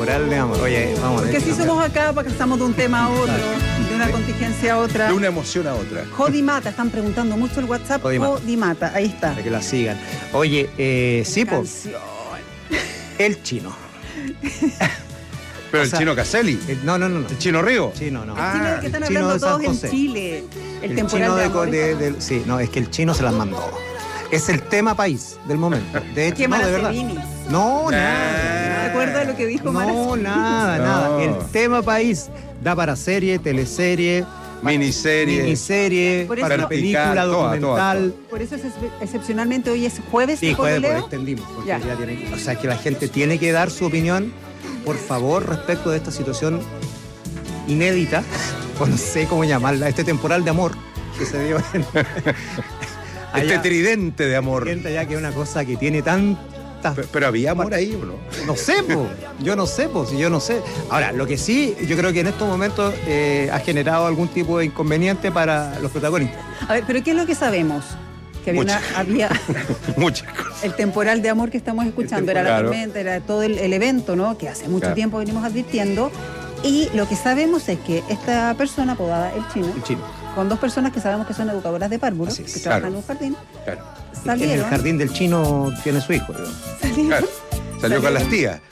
temporal de amor. Oye, vamos. Porque así somos acá, porque estamos de un tema a otro, de una contingencia a otra. De una emoción a otra. Jodimata, están preguntando mucho el WhatsApp. Jodimata, ahí está. Para que la sigan. Oye, sí, pues. El chino. Pero el chino Caselli. No. El chino Río. Chino, no. El chino del que están hablando todos en Chile. El temporal chino de amor. sí, no, es que el chino se las mandó. Es el tema país del momento. De hecho, ¿Qué no, de verdad. No, nada. ¿Te acuerdas de lo que dijo Mara? No, nada. El tema país da para serie, teleserie, miniserie, para película, documental. Por eso excepcionalmente hoy es jueves. Sí, jueves, pues extendimos. Porque ya tiene, o sea, que la gente tiene que dar su opinión, por favor, respecto de esta situación inédita, o no sé cómo llamarla, este temporal de amor que se dio en... Este tridente de amor. Ya que es una cosa que tiene tantas... Pero había amor ahí, ¿o no? No sé, po. Yo no sé. Ahora, lo que sí, yo creo que en estos momentos ha generado algún tipo de inconveniente para los protagonistas. A ver, pero ¿qué es lo que sabemos? Que había muchas cosas. El temporal de amor que estamos escuchando, era la tormenta, era todo el evento, ¿no? Que hace mucho tiempo venimos advirtiendo. Y lo que sabemos es que esta persona apodada El Chino, con dos personas que sabemos que son educadoras de párvulos, que trabajan en un jardín, salieron. En el jardín del Chino tiene su hijo. Salió con las tías.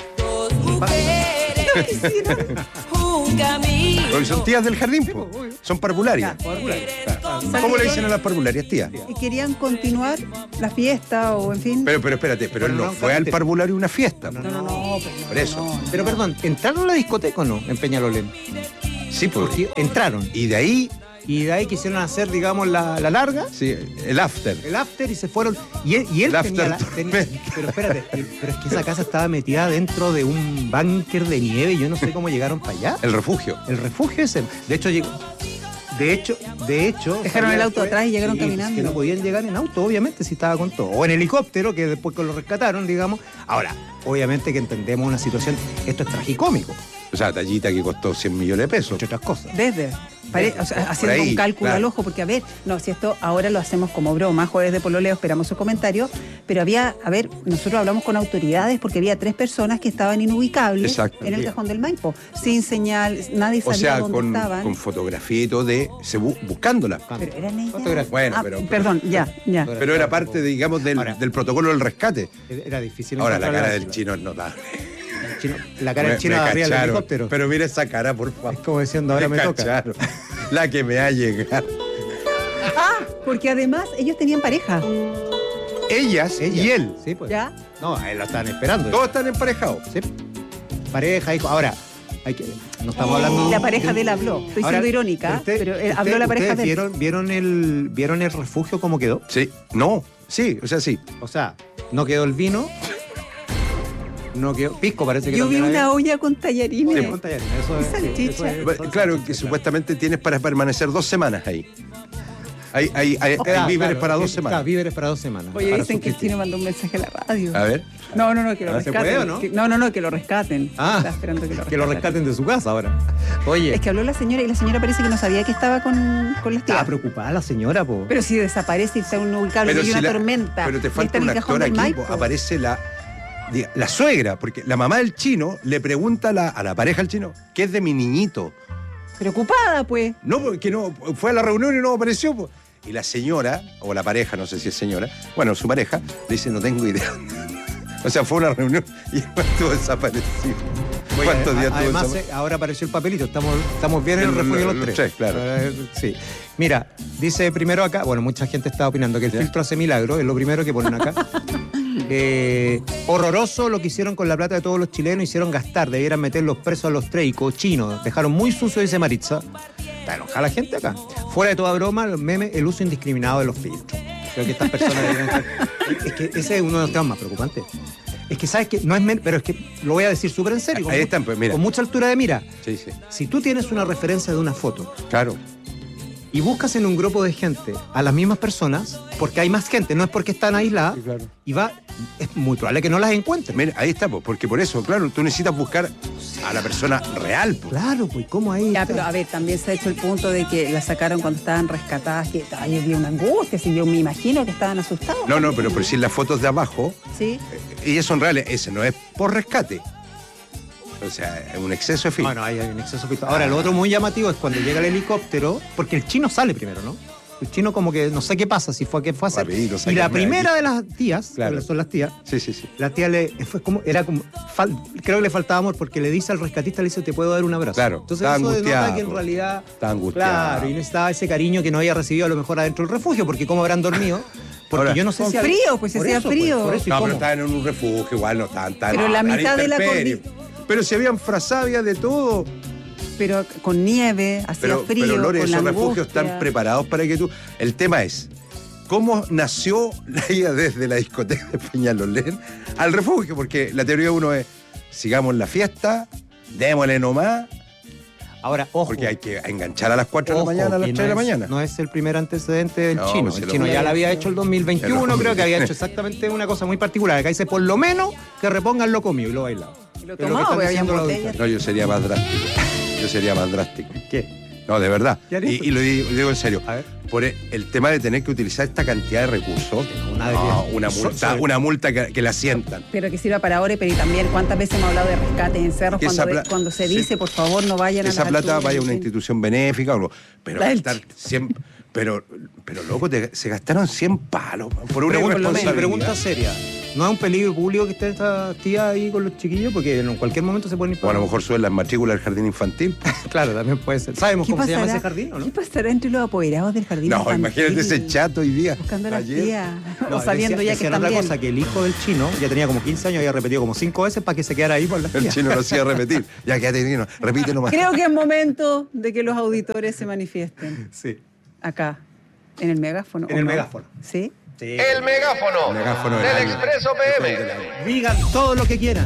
Hoy son tías del jardín, po. Son parvularias. ¿Cómo le dicen a las parvularias, tía? Y querían continuar la fiesta o en fin. Pero espérate, él no fue al parvulario una fiesta. No. Por eso. Pero perdón, ¿entraron a la discoteca o no en Peñalolén? Sí, porque entraron. Y de ahí quisieron hacer, digamos, la larga. Sí, el after. Y se fueron. Y él tenía pero espérate, pero es que esa casa estaba metida dentro de un búnker de nieve y yo no sé cómo llegaron para allá. El refugio. El refugio ese. De hecho, dejaron el auto atrás y llegaron caminando. Que no podían llegar en auto, obviamente, si estaba con todo. O en helicóptero, que después que lo rescataron, digamos. Ahora, obviamente que entendemos una situación, esto es tragicómico. O sea, tallita que costó 100 millones de pesos. Entre otras cosas. Haciendo un cálculo al ojo, porque si esto ahora lo hacemos como broma, jueves de pololeo, esperamos su comentario, pero nosotros hablamos con autoridades porque había 3 personas que estaban inubicables en el cajón del Maipo, sin señal, nadie sabía dónde estaban. Con fotografía y todo buscándola. Pero eran ellas. Bueno, perdón, ya. Pero era parte, digamos, del protocolo del rescate. Era difícil. Ahora la cara del chino es notable. La cara del chino arriba del helicóptero. Pero mira esa cara, por favor. Es como diciendo, ahora me toca. La que me ha llegado. Porque además ellos tenían pareja. Ellas y él. Sí, pues. ¿Ya? No, a él lo estaban esperando. Todos están emparejados. Sí. Pareja, hijo. Ahora, no estamos hablando... La pareja de él habló. Estoy siendo irónica, pero habló la pareja de él. ¿Vieron el refugio cómo quedó? Sí. No. Sí, sí. O sea, no quedó el vino... No quedó pisco, parece que yo vi una olla con tallarines. Sí, con tallarines. Salchicha. Claro, que supuestamente tienes para permanecer 2 semanas ahí. Hay víveres para 2 semanas. Claro, víveres para 2 semanas. Oye, dicen que el chino mandó un mensaje a la radio. A ver. No, que lo rescaten. ¿Se puede o no? No, que lo rescaten. Está esperando que lo rescaten de su casa ahora. Oye. Es que habló la señora y la señora parece que no sabía que estaba con las tías. Estaba preocupada la señora, po. Pero si desaparece y está un ubicable y una tormenta. Pero te falta un actor aquí, aparece la suegra, porque la mamá del chino le pregunta a la pareja del chino, ¿qué es de mi niñito? Preocupada, pues. No, porque no, fue a la reunión y no apareció, pues. Y la señora, o la pareja, no sé si es señora, bueno, su pareja, le dice, no tengo idea. O sea, fue a una reunión y estuvo desaparecido. ¿Cuántos días tuvo? Además, ahora apareció el papelito, estamos bien en el refugio los 3. Sí, claro. Sí. Mira, dice primero acá, mucha gente está opinando que el filtro hace milagro, es lo primero que ponen acá. Horroroso lo que hicieron con la plata de todos los chilenos, hicieron gastar, debieran meter los presos a los 3 y cochinos, dejaron muy sucio, dice Maritza. Está enojada la gente acá. Fuera de toda broma, los memes, el uso indiscriminado de los filtros. Creo que estas personas es que ese es uno de los temas más preocupantes. Es que sabes que no es pero es que lo voy a decir súper en serio, ahí están, pues, mira. Con mucha altura de mira. Sí. Si tú tienes una referencia de una foto, claro, y buscas en un grupo de gente a las mismas personas, porque hay más gente, no es porque están aisladas, sí, claro. Y es muy probable que no las encuentres. Mira, ahí está, porque por eso, claro, tú necesitas buscar a la persona real. Pues. Claro, pues, ¿cómo ahí? Ya, pero a ver, también se ha hecho el punto de que la sacaron cuando estaban rescatadas, que había una angustia, si yo me imagino que estaban asustados. No, pero por si las fotos de abajo, sí, ellas son reales, ese no es por rescate. O sea, es un exceso de filtro. Bueno, hay un exceso de filtro. Ahora, lo otro muy llamativo es cuando llega el helicóptero, porque el chino sale primero, ¿no? El chino como que no sé qué pasa, si fue a hacer. Rapidito, Y la primera de las tías, Claro. son las tías, Sí. la tía creo que le faltaba amor porque le dice al rescatista, le dice, te puedo dar un abrazo. Claro, Entonces estaba eso denota angustiado, que en realidad... estaba angustiado. Claro, y necesitaba ese cariño que no había recibido a lo mejor adentro del refugio, porque cómo habrán dormido. Porque Ahora, yo no sé con si... frío, pues, por hacía eso, frío. por eso, ¿y No, cómo? pero estaban en un refugio, igual no estaban tan... Pero la tan mitad de la intemperie. Pero si habían frazadas de todo. Pero con nieve, hacía frío. Pero Lore, con esos la refugios angustia. están preparados para que tú... El tema es, ¿cómo nació la idea desde la discoteca de Peñalolén al refugio? Porque la teoría uno es, sigamos la fiesta, démosle nomás, Ahora, ojo. porque hay que enganchar a las 4 de la Ojo, mañana, a las que 3 de la no es- mañana. No es el primer antecedente del No, chino. pues El el chino otro- ya lo había hecho el 2021, el otro- creo que había hecho exactamente una cosa muy particular. Acá dice, por lo menos, que repongan lo comido y lo bailado. Y lo Es que tomaba, están porque había diciendo los botellas. auditores. No, yo sería más drástico. Yo sería más drástico. ¿Qué? No, de verdad. ¿Ya listo? Y lo digo en serio. A ver. Por el tema de tener que utilizar esta cantidad de recursos, Una de no, que- una multa que la sientan. Pero que sirva para ahora, pero y también cuántas veces hemos hablado de rescates en cerros Que esa cuando se sí. dice, por favor, no vayan a Esa las plata alturas, vaya a en una fin. institución benéfica o algo. Pero La del gastar 100, pero loco, se gastaron 100 palos man, por una irresponsabilidad. Pregunta seria. ¿No es un peligro público que estén estas tías ahí con los chiquillos? Porque en cualquier momento se pueden ir O a lo mejor suben las matrículas del jardín infantil. Claro, también puede ser. ¿Sabemos ¿Qué cómo se llama pasará? ese jardín o no? ¿Qué pasará entre los apoderados del jardín No, infantil? imagínate ese chato hoy día. Buscando a las ayer. tías. No, O sabiendo ya que decían están otra bien. cosa, que el hijo del chino ya tenía como 15 años, había repetido como 5 veces para que se quedara ahí por la El tía. chino lo hacía repetir. Ya quédate bien, repite nomás. Creo que es momento de que los auditores se manifiesten Sí. acá, en el megáfono. En ¿o el no? megáfono. ¿Sí? Sí. El megáfono, El megáfono del del año. Expreso PM. Digan todo lo que quieran.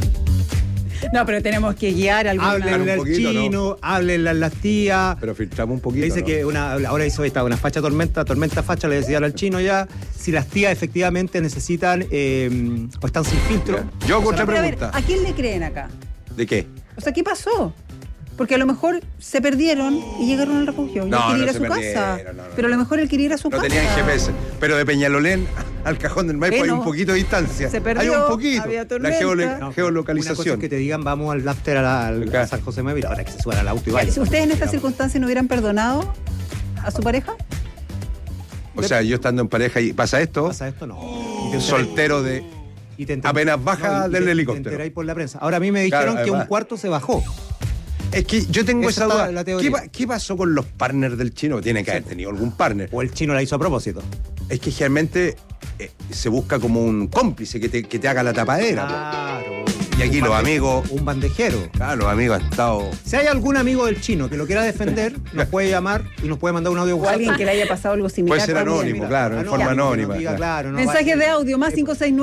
No, pero tenemos que guiar alguna... Háblenle un al poquito, chino, háblenle a las tías. Pero filtramos un poquito. Dice ¿no? que ahora hizo una facha tormenta facha, le decía al chino ya, si las tías efectivamente necesitan o están sin filtro. Ya. Yo hago otra Pero a ver, pregunta. ¿a quién le creen acá? ¿De qué? O sea, ¿qué pasó? Porque a lo mejor se perdieron y llegaron al refugio. Y No, él quería no ir a se su casa. perdieron, no. Pero a lo mejor él quería ir a su No casa. tenían GPS. Pero de Peñalolén al Cajón del Maipo hay Bueno, un poquito de distancia. se perdió, Hay un poquito. había La tormenta. Una cosa geolocalización. es que te digan vamos al after a Acá. San José Mávila, ahora que se suban al auto y Ya, vayan. si ustedes en estas Digamos. circunstancias no hubieran perdonado a su pareja, O sea, yo estando en pareja y pasa esto, ¿Pasa esto? No. Y te enteráis- soltero de... y te enteráis- apenas baja y del te helicóptero. enteráis por la prensa. Ahora a mí me dijeron Claro, que un además. cuarto se bajó. Es que yo tengo Esa esa está duda. la teoría. ¿Qué pasó con los partners del chino? Tiene que haber tenido algún partner. O el chino la hizo a propósito. Es que generalmente se busca como un cómplice que te haga la tapadera. Claro. Y aquí los amigos... Un bandejero. Claro, los amigos han estado... Si hay algún amigo del chino que lo quiera defender, nos puede llamar y nos puede mandar un audio o WhatsApp. alguien que le haya pasado algo similar. Puede ser también. anónimo, claro, en forma que anónima. nos diga, claro, no Mensajes vaya- de audio, más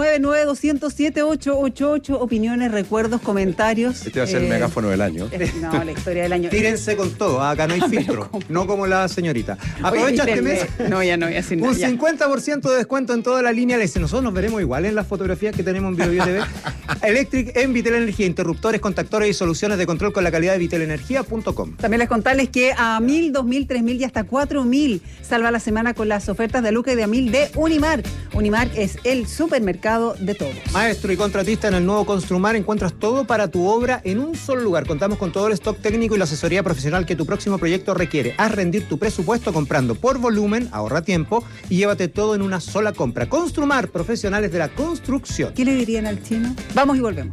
569-9207-888, opiniones, recuerdos, comentarios. Este va a ser el megáfono del año. No, la historia del año. Tírense con todo, acá no hay filtro, no como la señorita. Aprovecha Oye, este mes. No, ya no voy a decir nada. Un ya. 50% de descuento en toda la línea. Nosotros nos veremos igual en las fotografías que tenemos en Bio TV. Electric en Vitel Energía, interruptores, contactores y soluciones de control con la calidad de vitelenergia.com. También les contarles que a 1.000, 2.000, 3.000 y hasta 4.000 salva la semana con las ofertas de Luca y de Amil de Unimark. Unimark es el supermercado de todos. Maestro y contratista en el nuevo Construmar, encuentras todo para tu obra en un solo lugar. Contamos con todo el stock técnico y la asesoría profesional que tu próximo proyecto requiere. Haz rendir tu presupuesto comprando por volumen, ahorra tiempo y llévate todo en una sola compra. Construmar, profesionales de la construcción. ¿Qué le dirían al chino? Vamos y volvemos.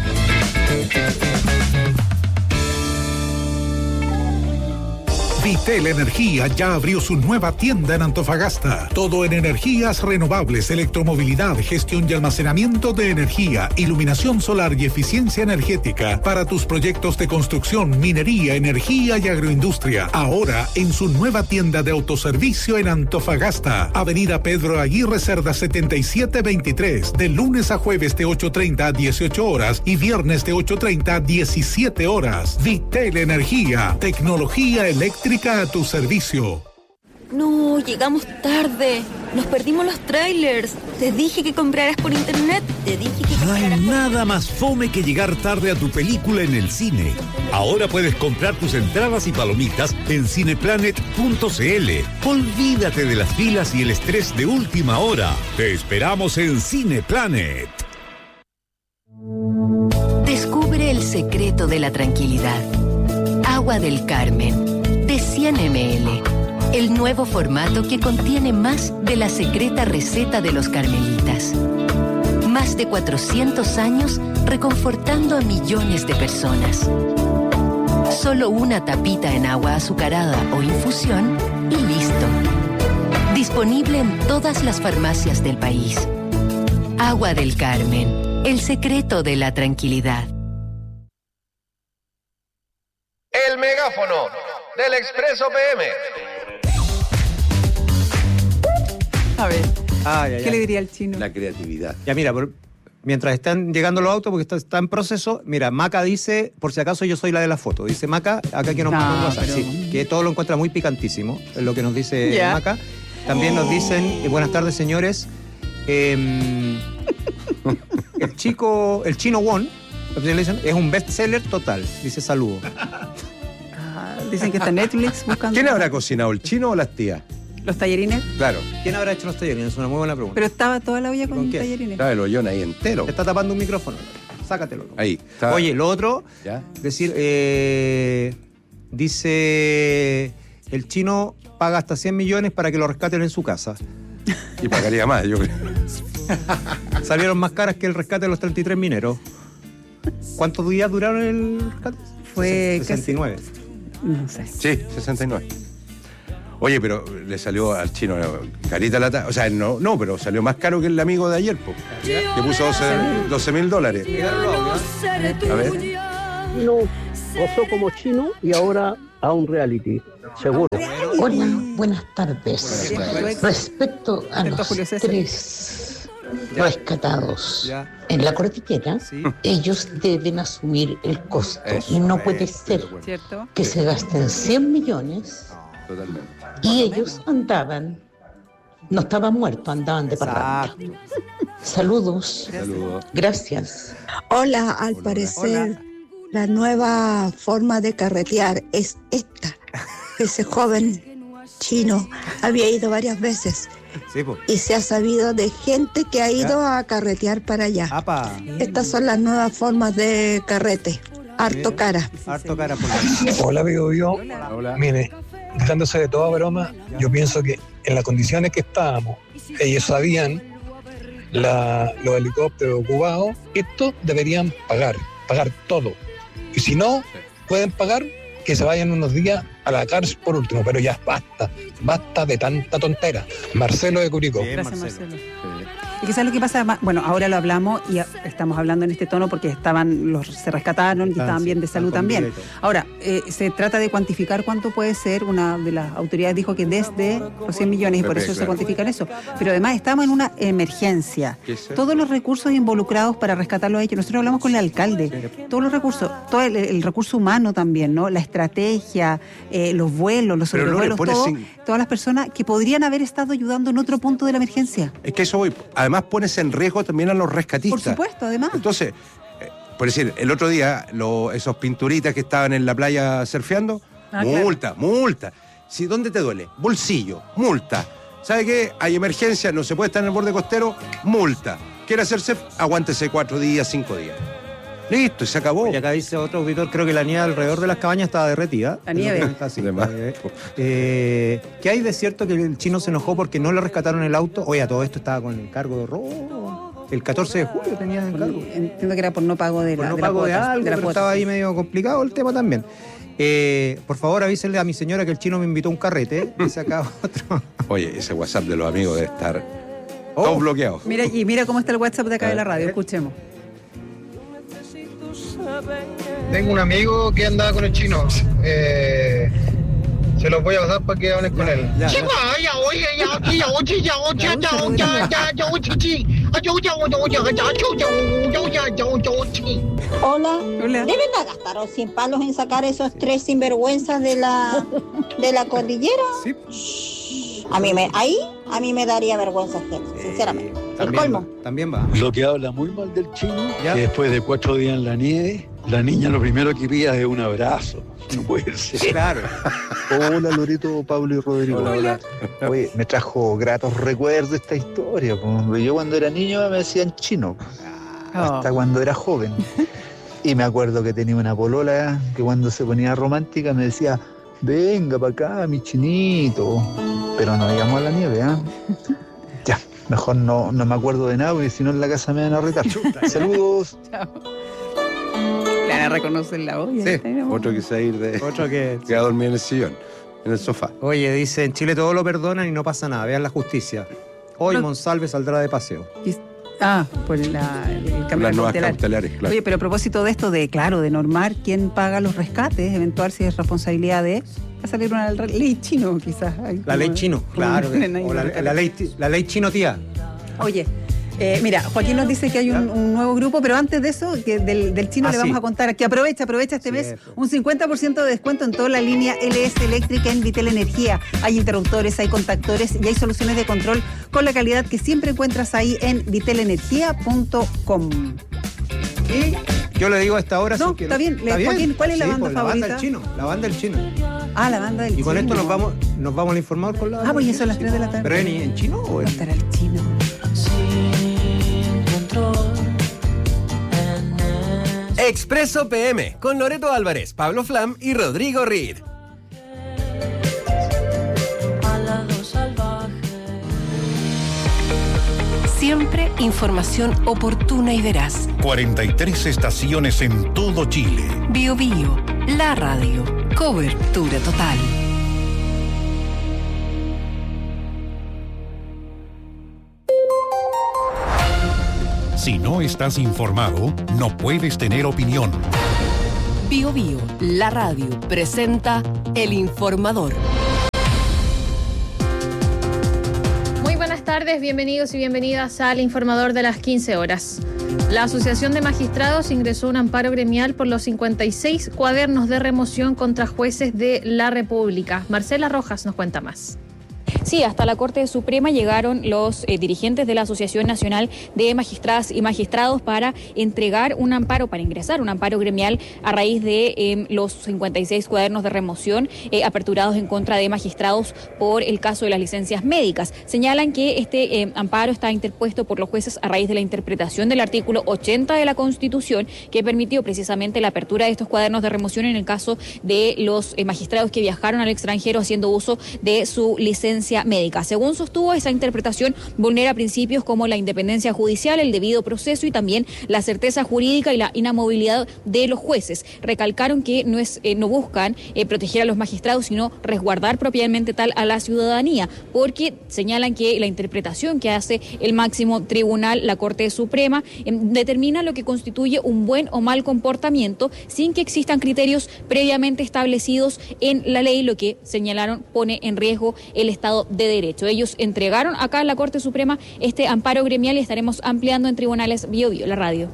Vitel Energía ya abrió su nueva tienda en Antofagasta. Todo en energías renovables, electromovilidad, gestión y almacenamiento de energía, iluminación solar y eficiencia energética para tus proyectos de construcción, minería, energía y agroindustria. Ahora en su nueva tienda de autoservicio en Antofagasta. Avenida Pedro Aguirre Cerda 7723. De lunes a jueves de 8:30 a 18 horas y viernes de 8:30 a 17 horas. Vitel Energía. Tecnología eléctrica a tu servicio. No, llegamos tarde. Nos perdimos los trailers. Te dije que compraras por internet. Te dije que No hay compraras por... nada más fome que llegar tarde a tu película en el cine. Ahora puedes comprar tus entradas y palomitas en cineplanet.cl. Olvídate de las filas y el estrés de última hora. Te esperamos en Cineplanet. Descubre el secreto de la tranquilidad. Agua del Carmen, de 100 ml. El nuevo formato que contiene más de la secreta receta de los carmelitas. Más de 400 años reconfortando a millones de personas. Solo una tapita en agua azucarada o infusión y listo. Disponible en todas las farmacias del país. Agua del Carmen, el secreto de la tranquilidad. El megáfono del Expreso PM. A ver, ¿qué le diría al chino? La creatividad. Ya mira, mientras están llegando los autos, porque está en proceso, mira, Maca dice, por si acaso yo soy la de la foto, dice Maca, acá que nos manda un WhatsApp, sí, que todo lo encuentra muy picantísimo, es lo que nos dice Maca. También nos dicen, buenas tardes señores, el chino Won, es un bestseller total, dice saludos. Dicen que está Netflix buscando. ¿Quién habrá cocinado, el chino o las tías? ¿Los tallarines? Claro. ¿Quién habrá hecho los tallarines? Es una muy buena pregunta. Pero estaba toda la olla con qué? tallarines. Estaba el hoyón ahí entero. Te está tapando un micrófono. Sácatelo. Ahí. Estaba... Oye, lo otro, ¿Ya? decir, dice, el chino paga hasta 100 millones para que lo rescaten en su casa. Y pagaría más, yo creo. Salieron más caras que el rescate de los 33 mineros. ¿Cuántos días duraron el rescate? Fue 69. No sé. Sí, 69. Oye, pero le salió al chino carita la... O sea, no, pero salió más caro que el amigo de ayer, po, que puso $12,000. A ver. Chino gozó como chino y ahora a un reality, seguro. Hola, buenas tardes. Respecto a los 3 rescatados en la cordillera, ellos deben asumir el costo. Y no puede ser que se gasten 100 millones y ellos andaban, no estaban muertos, andaban de parranda. Saludos. Gracias. Hola, al parecer la nueva forma de carretear es esta. Ese joven chino había ido varias veces y se ha sabido de gente que ha ido a carretear para allá. Estas son las nuevas formas de carrete. Harto cara. Hola, Bio. Hola. Mire, dejándose de toda broma, yo pienso que en las condiciones que estábamos, ellos sabían, los helicópteros ocupados, estos deberían pagar todo. Y si no pueden pagar, que se vayan unos días a la cárcel por último, pero ya basta de tanta tontera. Marcelo de Curicó. Gracias, Marcelo. Y quizás lo que pasa, bueno, ahora lo hablamos y estamos hablando en este tono porque se rescataron y estaban bien de salud también. Ahora, se trata de cuantificar cuánto puede ser. Una de las autoridades dijo que desde los 100 millones y por eso se cuantifican eso. Pero además estamos en una emergencia. Todos los recursos involucrados para rescatarlo a ellos. Nosotros hablamos con el alcalde. Todos los recursos, todo el recurso humano también, ¿no? La estrategia, los vuelos, los sobrevuelos, todas las personas que podrían haber estado ayudando en otro punto de la emergencia. Es que eso además pones en riesgo también a los rescatistas. Por supuesto, además. Entonces, por decir, el otro día, esos pinturitas que estaban en la playa surfeando, multa. ¿Sí, ¿dónde te duele? Bolsillo, multa. ¿Sabe qué? Hay emergencia, no se puede estar en el borde costero, multa. ¿Quiere hacer surf? Aguántese 4 días, 5 días. Listo, y se acabó. Y acá dice otro auditor, creo que la nieve alrededor de las cabañas estaba derretida. La nieve. ¿Qué hay de cierto que el chino se enojó porque no le rescataron el auto? Oye, a todo esto estaba con el cargo de robo. El 14 de julio tenía el cargo. Entiendo que era por no pago de la cuota. Pero estaba ahí medio complicado el tema también. Por favor, avísenle a mi señora que el chino me invitó a un carrete. Dice acá otro. Oye, ese WhatsApp de los amigos debe estar todo bloqueado. Mira cómo está el WhatsApp de acá de la radio. Escuchemos. Tengo un amigo que andaba con el chino. Se los voy a pasar para que hablen con él. Hola. ¿Deben gastar 100 palos en sacar esos 3 sinvergüenzas de la cordillera? Sí. A mí me daría vergüenza, sinceramente. El colmo. También va. Lo que habla muy mal del chino, que después de 4 días en la nieve, la niña lo primero que pide es un abrazo. No puede ser. Claro. Hola, Loreto, Pablo y Rodrigo. Hola. Oye, me trajo gratos recuerdos esta historia. Yo cuando era niño me decían chino. Hasta cuando era joven. Y me acuerdo que tenía una polola que cuando se ponía romántica me decía, venga para acá, mi chinito. Pero no íbamos a la nieve, ¿ah? Ya, mejor no me acuerdo de nada, porque si no en la casa me van a retar. Saludos. Chao. Le van a reconocer la voz. Sí, otro que se va a ir de... Otro que va a dormir en el sillón, en el sofá. Oye, dice, en Chile todo lo perdonan y no pasa nada. Vean la justicia. Hoy Monsalve saldrá de paseo. Por el cambio las nuevas cautelar. cautelares, claro. Oye, pero a propósito de esto de normar quién paga los rescates, eventual si es responsabilidad de... Va a salir una ley chino, quizás. La ley chino, claro. O la ley chino, tía. Oye, mira, Joaquín nos dice que hay un nuevo grupo, pero antes de eso, que del chino le vamos a contar que aprovecha este mes un 50% de descuento en toda la línea LS eléctrica en Vitel Energía. Hay interruptores, hay contactores y hay soluciones de control con la calidad que siempre encuentras ahí en vitelenergia.com. Y yo le digo a esta hora... No, está bien. Joaquín, ¿cuál es la banda favorita? La banda del chino. La banda del chino. Y con esto nos vamos al informador con la banda. Pues ya son las 3 de la tarde. ¿Pero en chino o en...? Estará el chino. Expreso PM con Loreto Álvarez, Pablo Flam y Rodrigo Reed. Siempre información oportuna y veraz. 43 estaciones en todo Chile. Bio Bio, la radio. Cobertura total. Si no estás informado, no puedes tener opinión. Bio Bio, la radio, presenta El Informador. Muy buenas tardes, bienvenidos y bienvenidas al Informador de las 15 horas. La Asociación de Magistrados ingresó un amparo gremial por los 56 cuadernos de remoción contra jueces de la República. Marcela Rojas nos cuenta más. Sí, hasta la Corte Suprema llegaron los dirigentes de la Asociación Nacional de Magistradas y Magistrados para ingresar un amparo gremial a raíz de los 56 cuadernos de remoción aperturados en contra de magistrados por el caso de las licencias médicas. Señalan que este amparo está interpuesto por los jueces a raíz de la interpretación del artículo 80 de la Constitución, que permitió precisamente la apertura de estos cuadernos de remoción en el caso de los magistrados que viajaron al extranjero haciendo uso de su licencia médica. Según sostuvo, esa interpretación vulnera principios como la independencia judicial, el debido proceso y también la certeza jurídica y la inamovilidad de los jueces. Recalcaron que no buscan proteger a los magistrados, sino resguardar propiamente tal a la ciudadanía, porque señalan que la interpretación que hace el máximo tribunal, la Corte Suprema, determina lo que constituye un buen o mal comportamiento sin que existan criterios previamente establecidos en la ley, lo que señalaron pone en riesgo el Estado de Derecho. Ellos entregaron acá en la Corte Suprema este amparo gremial y estaremos ampliando en tribunales Bio Bio, la radio.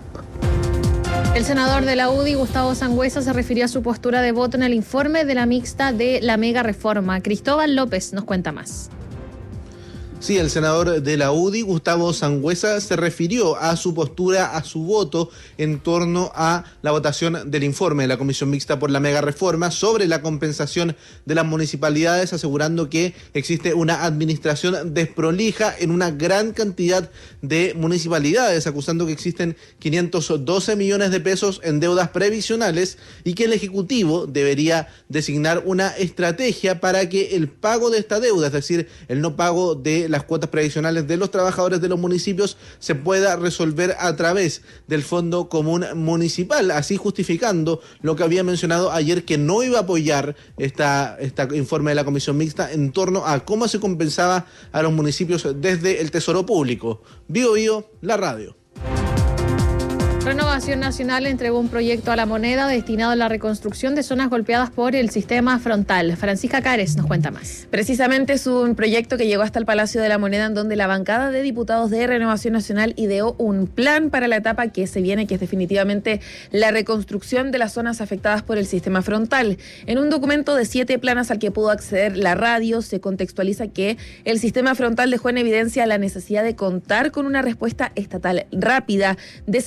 El senador de la UDI, Gustavo Sangüesa, se refirió a su postura de voto en el informe de la mixta de la mega reforma. Cristóbal López nos cuenta más. Sí, el senador de la UDI, Gustavo Sangüesa, se refirió a su postura, a su voto en torno a la votación del informe de la Comisión Mixta por la Mega Reforma sobre la compensación de las municipalidades, asegurando que existe una administración desprolija en una gran cantidad de municipalidades, acusando que existen 512 millones de pesos en deudas previsionales y que el Ejecutivo debería designar una estrategia para que el pago de esta deuda, es decir, el no pago de las cuotas previsionales de los trabajadores de los municipios, se pueda resolver a través del Fondo Común Municipal, así justificando lo que había mencionado ayer, que no iba a apoyar esta informe de la Comisión Mixta en torno a cómo se compensaba a los municipios desde el Tesoro Público. Bio Bio, la radio. Renovación Nacional entregó un proyecto a La Moneda destinado a la reconstrucción de zonas golpeadas por el sistema frontal. Francisca Cares nos cuenta más. Precisamente es un proyecto que llegó hasta el Palacio de La Moneda, en donde la bancada de diputados de Renovación Nacional ideó un plan para la etapa que se viene, que es definitivamente la reconstrucción de las zonas afectadas por el sistema frontal. En un documento de 7 planas al que pudo acceder la radio, se contextualiza que el sistema frontal dejó en evidencia la necesidad de contar con una respuesta estatal rápida, descentralizada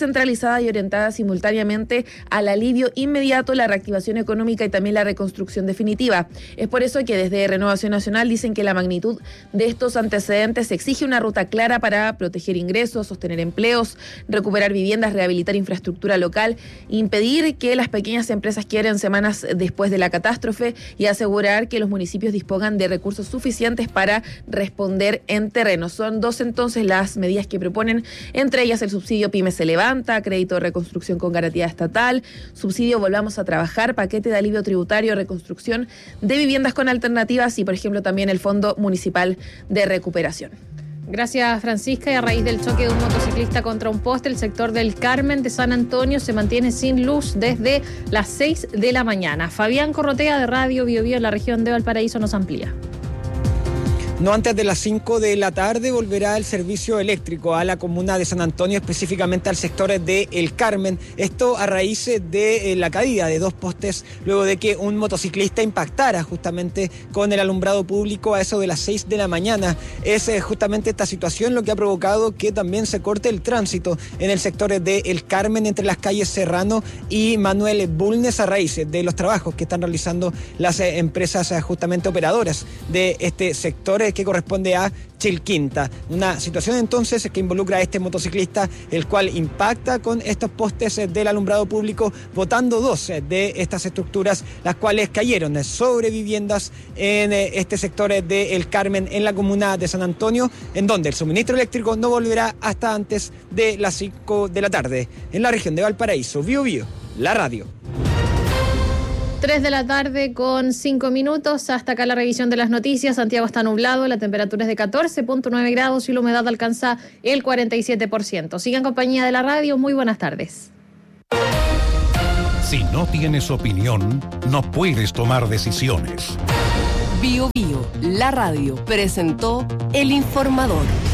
pensada y orientada simultáneamente al alivio inmediato, la reactivación económica y también la reconstrucción definitiva. Es por eso que desde Renovación Nacional dicen que la magnitud de estos antecedentes exige una ruta clara para proteger ingresos, sostener empleos, recuperar viviendas, rehabilitar infraestructura local, impedir que las pequeñas empresas quiebren semanas después de la catástrofe y asegurar que los municipios dispongan de recursos suficientes para responder en terreno. Son dos entonces las medidas que proponen, entre ellas el subsidio PYME se levanta, crédito de reconstrucción con garantía estatal, subsidio Volvamos a Trabajar, paquete de alivio tributario, reconstrucción de viviendas con alternativas y, por ejemplo, también el Fondo Municipal de Recuperación. Gracias, Francisca. Y a raíz del choque de un motociclista contra un poste, el sector del Carmen de San Antonio se mantiene sin luz desde las 6 de la mañana. Fabián Corrotea, de Radio Bio Bio en la región de Valparaíso, nos amplía. No antes de las 5 de la tarde volverá el servicio eléctrico a la comuna de San Antonio, específicamente al sector de El Carmen. Esto a raíz de la caída de dos postes luego de que un motociclista impactara justamente con el alumbrado público a eso de las 6 de la mañana. Es justamente esta situación lo que ha provocado que también se corte el tránsito en el sector de El Carmen entre las calles Serrano y Manuel Bulnes a raíz de los trabajos que están realizando las empresas justamente operadoras de este sector que corresponde a Chilquinta. Una situación entonces que involucra a este motociclista, el cual impacta con estos postes del alumbrado público, botando dos de estas estructuras, las cuales cayeron sobre viviendas en este sector de El Carmen, en la comuna de San Antonio, en donde el suministro eléctrico no volverá hasta antes de las 5 de la tarde. En la región de Valparaíso, Bio Bio, la radio. 3 de la tarde con 5 minutos. Hasta acá la revisión de las noticias. Santiago está nublado, la temperatura es de 14.9 grados y la humedad alcanza el 47%. Sigan en compañía de la radio. Muy buenas tardes. Si no tienes opinión, no puedes tomar decisiones. Bio Bio, la radio, presentó El Informador.